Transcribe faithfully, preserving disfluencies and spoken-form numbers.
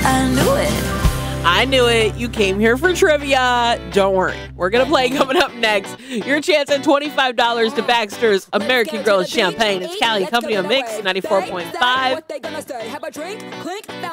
I knew it. I knew it. You came here for trivia. Don't worry. We're going to play coming up next. Your chance at twenty-five dollars to Baxter's American Girls Champagne. It's Callie Company on Mix ninety-four point five.